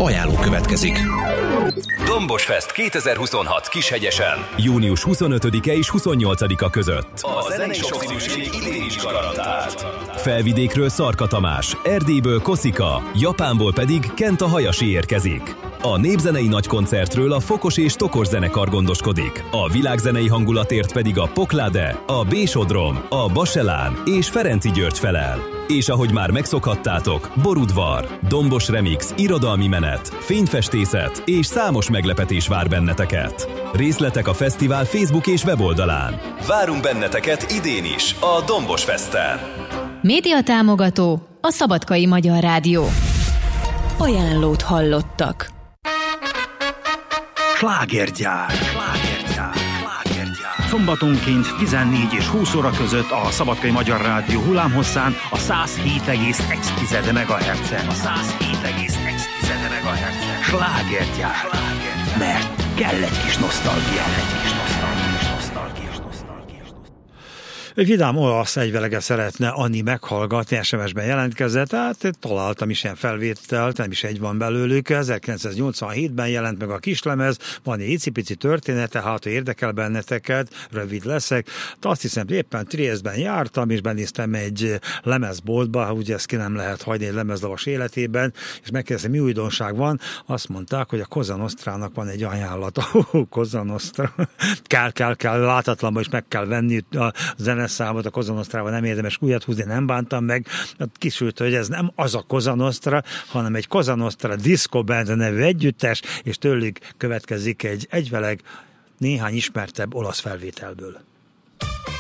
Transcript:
Ajánló következik. Dombos Fest 2026 Kishegyesen. Június 25-e és 28-a között. A zenei sokszínűség idén is garantált. Felvidékről Szarka Tamás, Erdélyből Koszika, Japánból pedig Kenta Hayashi érkezik. A népzenei nagykoncertről a Fokos és Tokos zenekar gondoskodik. A világzenei hangulatért pedig a Pokláde, a B-Sodrom, a Baselán és Ferenci György felel. És ahogy már megszokhattátok, Borudvar, Dombos Remix, irodalmi menet, fényfestészet és számos meglepetés vár benneteket. Részletek a fesztivál Facebook és weboldalán. Várunk benneteket idén is a Dombos Festen. Média támogató a Szabadkai Magyar Rádió. Ajánlót hallottak. Slágergyár. Szombatonként 14 és 20 óra között a Szabadkai Magyar Rádió hullámhosszán a 107,1 MHz-en. Slágergyár. Mert kell egy kis nosztalgia. Egy vidám olasz egyvelege szeretne Anni meghallgatni, SMS-ben jelentkezett, tehát találtam is ilyen felvételt, nem is egy van belőlük. 1987-ben jelent meg a kislemez, van egy icipici története, hát érdekel benneteket, rövid leszek. De azt hiszem, éppen Triestben jártam, és benéztem egy lemezboltba, ugye ezt ki nem lehet hagyni egy lemezlavas életében, és megkérdeztem, mi újdonság van, azt mondták, hogy a Cosa Nostrának van egy ajánlata. Cosa Nostra. Kell, látatlanban is meg kell venni a zeneszámot, a Cosa Nostrával nem érdemes újat húzni, nem bántam meg. Kisült, hogy ez nem az a Cosa Nostra, hanem egy Cosa Nostra Disco Band nevű együttes, és tőlük következik egy egyveleg néhány ismertebb olasz felvételből.